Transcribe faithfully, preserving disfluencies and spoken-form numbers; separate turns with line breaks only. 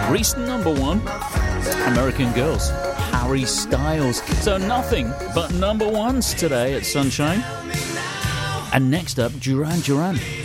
Recent number one, American Girls, Harry Styles. So nothing but number ones today at Sunshine. And next up, Duran Duran.